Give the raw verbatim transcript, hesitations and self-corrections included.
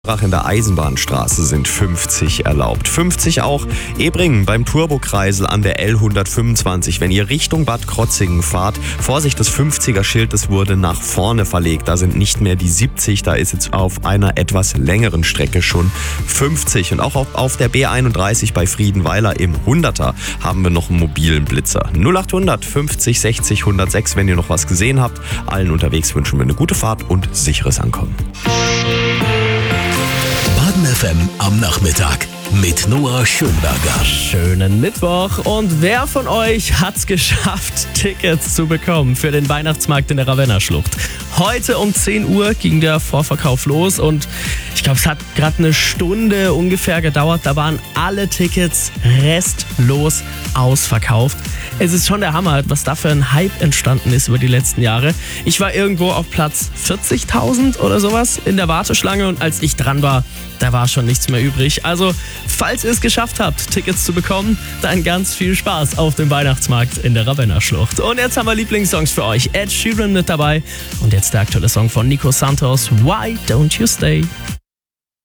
In der Eisenbahnstraße sind fünfzig erlaubt. fünfzig auch Ebringen beim Turbokreisel an der L hundertfünfundzwanzig. Wenn ihr Richtung Bad Krozingen fahrt, Vorsicht, das fünfziger-Schild, das wurde nach vorne verlegt. Da sind nicht mehr die siebzig, da ist jetzt auf einer etwas längeren Strecke schon fünfzig. Und auch auf, auf der B einunddreißig bei Friedenweiler im hunderter haben wir noch einen mobilen Blitzer. null achthundert fünfzig sechzig hundertsechs, wenn ihr noch was gesehen habt. Allen unterwegs wünschen wir eine gute Fahrt und sicheres Ankommen. F M am Nachmittag mit Noah Schönberger. Schönen Mittwoch. Und wer von euch hat's geschafft, Tickets zu bekommen für den Weihnachtsmarkt in der Ravennaschlucht? Heute um zehn Uhr ging der Vorverkauf los und ich glaube, es hat gerade eine Stunde ungefähr gedauert. Da waren alle Tickets restlos ausverkauft. Es ist schon der Hammer, was da für ein Hype entstanden ist über die letzten Jahre. Ich war irgendwo auf Platz vierzigtausend oder sowas in der Warteschlange und als ich dran war, da war schon nichts mehr übrig. Also, falls ihr es geschafft habt, Tickets zu bekommen, dann ganz viel Spaß auf dem Weihnachtsmarkt in der Ravennaschlucht. Und jetzt haben wir Lieblingssongs für euch. Ed Sheeran mit dabei und jetzt der aktuelle Song von Nico Santos, Why Don't You Stay?